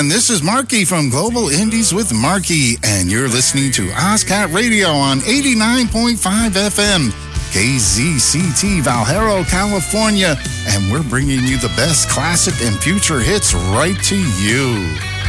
And this is Marky from Global Indies with Marky, and you're listening to OzCat Radio on 89.5 FM, KZCT, Vallejo, California, and we're bringing you the best classic and future hits right to you.